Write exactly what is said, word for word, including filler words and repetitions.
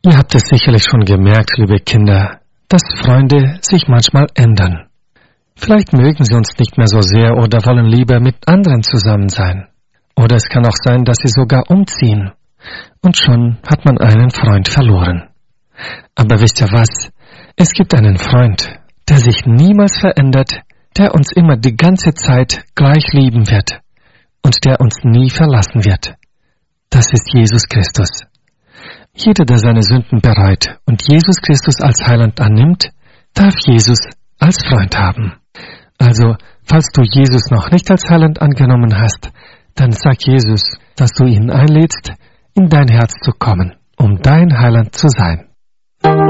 Ihr habt es sicherlich schon gemerkt, liebe Kinder, dass Freunde sich manchmal ändern. Vielleicht mögen sie uns nicht mehr so sehr oder wollen lieber mit anderen zusammen sein. Oder es kann auch sein, dass sie sogar umziehen. Und schon hat man einen Freund verloren. Aber wisst ihr was? Es gibt einen Freund, der sich niemals verändert, der uns immer die ganze Zeit gleich lieben wird und der uns nie verlassen wird. Das ist Jesus Christus. Jeder, der seine Sünden bereut und Jesus Christus als Heiland annimmt, darf Jesus als Freund haben. Also, falls du Jesus noch nicht als Heiland angenommen hast, dann sag Jesus, dass du ihn einlädst, in dein Herz zu kommen, um dein Heiland zu sein.